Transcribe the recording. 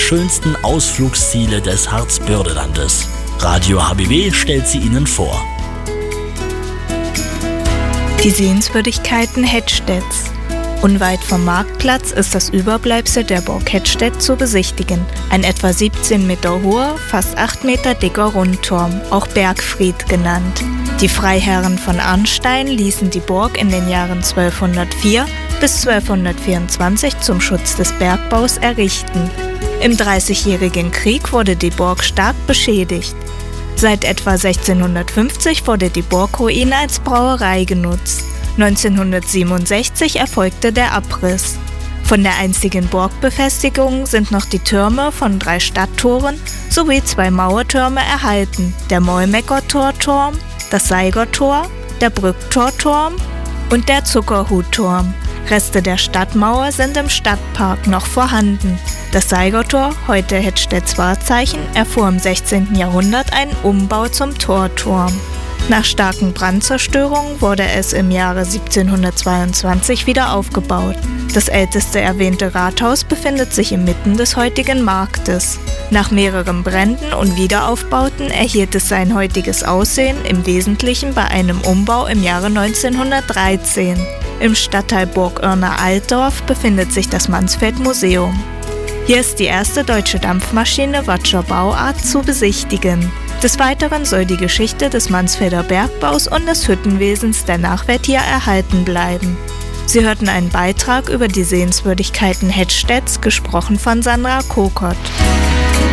schönsten Ausflugsziele des Harzbördelandes. Radio HBW stellt sie Ihnen vor. Die Sehenswürdigkeiten Hettstedts. Unweit vom Marktplatz ist das Überbleibsel der Burg Hettstedt zu besichtigen. Ein etwa 17 Meter hoher, fast 8 Meter dicker Rundturm, auch Bergfried genannt. Die Freiherren von Arnstein ließen die Burg in den Jahren 1204 bis 1224 zum Schutz des Bergbaus errichten. Im Dreißigjährigen Krieg wurde die Burg stark beschädigt. Seit etwa 1650 wurde die Burgruine als Brauerei genutzt. 1967 erfolgte der Abriss. Von der einzigen Burgbefestigung sind noch die Türme von 3 Stadttoren sowie 2 Mauertürme erhalten: der Mollmecker-Torturm, das Seigertor, der Brücktorturm und der Zuckerhutturm. Reste der Stadtmauer sind im Stadtpark noch vorhanden. Das Seigertor, heute Hettstedts Wahrzeichen, erfuhr im 16. Jahrhundert einen Umbau zum Torturm. Nach starken Brandzerstörungen wurde es im Jahre 1722 wieder aufgebaut. Das älteste erwähnte Rathaus befindet sich inmitten des heutigen Marktes. Nach mehreren Bränden und Wiederaufbauten erhielt es sein heutiges Aussehen im Wesentlichen bei einem Umbau im Jahre 1913. Im Stadtteil Burg-Irna-Altdorf befindet sich das Mansfeld-Museum. Hier ist die erste deutsche Dampfmaschine Wattscher Bauart zu besichtigen. Des Weiteren soll die Geschichte des Mansfelder Bergbaus und des Hüttenwesens der Nachwelt hier erhalten bleiben. Sie hörten einen Beitrag über die Sehenswürdigkeiten Hettstedts, gesprochen von Sandra Kokott.